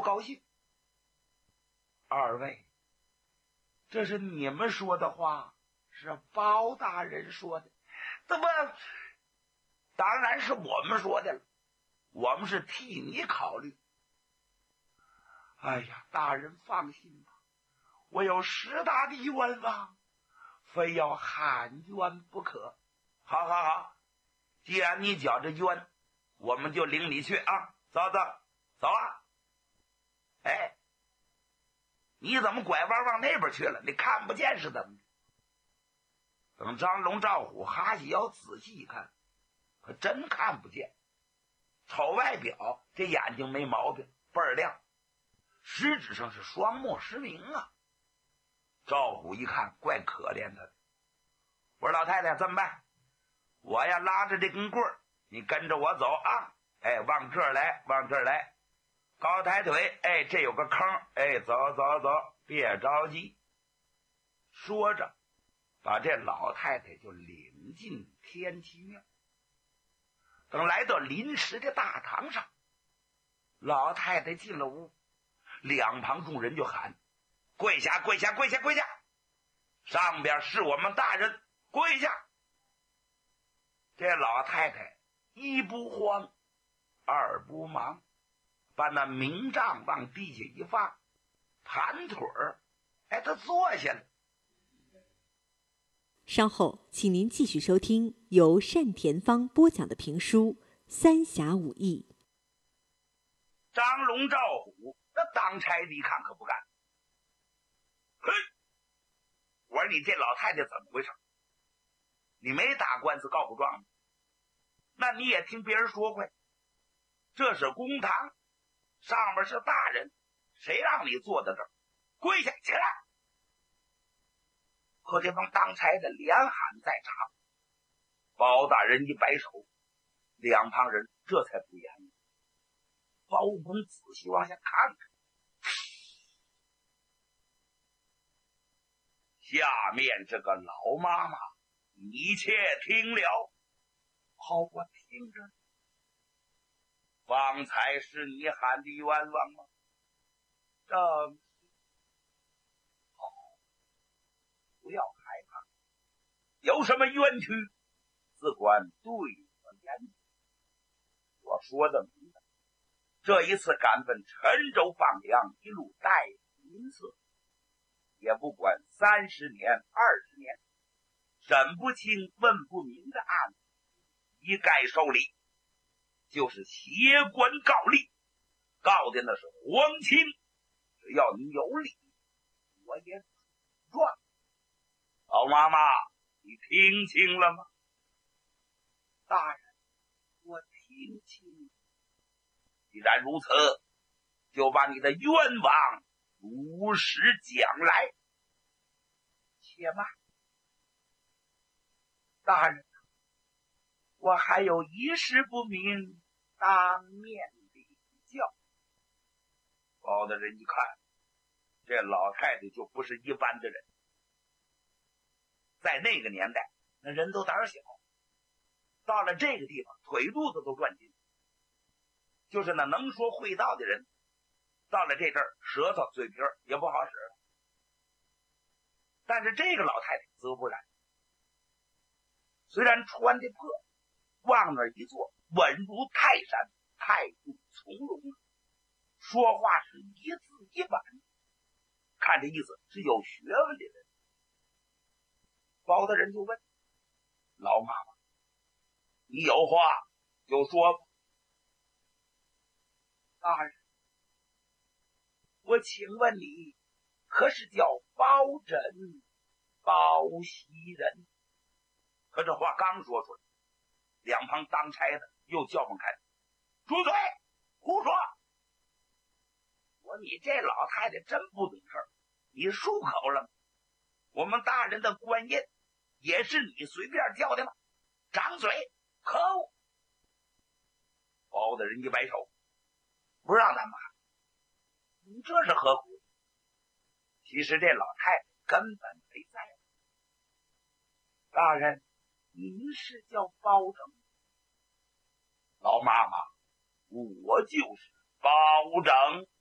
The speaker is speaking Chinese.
高兴。二位，这是你们说的话，是包大人说的，那么当然是我们说的了，我们是替你考虑。哎呀，大人放心吧，我有10大的愿望，非要喊冤不可。好好好，既然你觉着冤，我们就领你去啊！走走走啊！哎，你怎么拐弯往那边去了？你看不见是怎么的？等张龙赵虎哈起腰仔细一看，可真看不见。瞅外表，这眼睛没毛病，倍儿亮，实质上是双目失明啊。赵虎一看，怪可怜他的。我说老太太这么办？我呀拉着这根棍儿，你跟着我走啊！哎，往这儿来，往这儿来，高抬腿，哎，这有个坑，哎，走走走，别着急。说着，把这老太太就领进天齐庙。等来到临时的大堂上，老太太进了屋，两旁众人就喊：跪下，跪下，跪下，跪下！上边是我们大人，跪下！这老太太一不慌，二不忙，把那明杖往地下一放，盘腿儿，哎，她坐下了。 稍后，请您继续收听由单田芳播讲的评书《三侠五义》。 张龙赵虎那当差的一看可不干，嘿，我说你这老太太怎么回事？你没打官司告不状吗？那你也听别人说过，这是公堂，上面是大人，谁让你坐在这儿？跪下起来！可这帮当差的连喊再查，包大人一摆手，两旁人这才不言语。包公仔细往下看看，下面这个老妈妈，你且听了。好，我听着。方才是你喊的冤枉吗？正是。好，不要害怕，有什么冤屈，自管对我言。我说的明白。这一次赶奔陈州放粮，一路带银色，也不管30年20年，审不清问不明的案子，一概受理，就是挟官告利，告的那是皇亲，只要你有理，我也状。老妈妈，你听清了吗？大人，我听清了。既然如此，就把你的冤枉如实讲来。且慢，大人，我还有一事不明，当面领教。包大人一看，这老太太就不是一般的人。在那个年代，那人都胆小，到了这个地方，腿肚子都转筋。就是那能说会道的人，到了这阵儿，舌头嘴皮也不好使了。但是这个老太太则不然，虽然穿的破，往那儿一坐，稳如泰山，态度从容，说话是一字一板，看这意思是有学问的人。包大人就问老妈妈：“你有话就说吧。”大人，我请问你，可是叫包拯、包袭人？可这话刚说出来，两旁当差的又叫唤开：“住嘴！胡说！”我说你这老太太真不懂事儿，你漱口了吗？我们大人的官印也是你随便叫的吗？掌嘴！可恶！包大人一摆手，不让咱们喊，你这是何苦？其实这老太太根本没在乎。大人，您是叫包拯？老妈妈，我就是包拯。